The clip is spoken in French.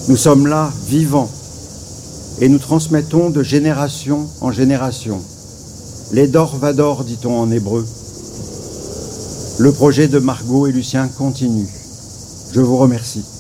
Nous sommes là, vivants, et nous transmettons de génération en génération. Les Dor Vador, dit-on en hébreu. Le projet de Margot et Lucien continue. Je vous remercie.